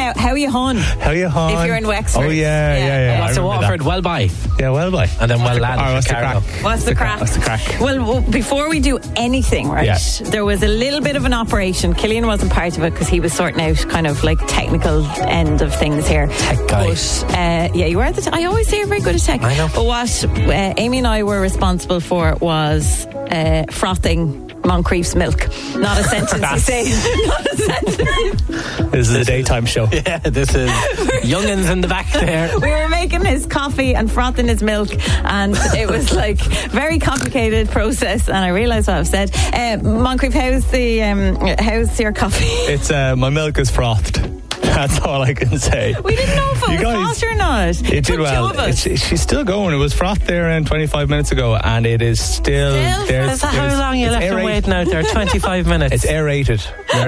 how you hon? How you hon? If you're in Wexford. Oh yeah. What's the Waterford? Well by. Yeah, well by. And then well lad. What's the crack? What's the crack? What's the crack? Well, before we do anything, right, there was a little bit of an operation. Killian wasn't part of it because he was sorting out kind of like technical end of things here. Tech guy. But, you are I always say you're very good at tech. I know. But what Amy and I were responsible for was frothing Moncrief's milk. Not a sentence you say. Not a sentence. This is a daytime show. Yeah, this is youngins in the back there. We were making his coffee and frothing his milk, and it was like very complicated process. And I realised what I've said. Moncrief, how's your coffee? It's my milk is frothed. That's all I can say. We didn't know if it was frothed or not. It did well. She's still going. It was frothed there around 25 minutes ago, and it is still there. How long you left her waiting out there? 25 minutes. It's aerated.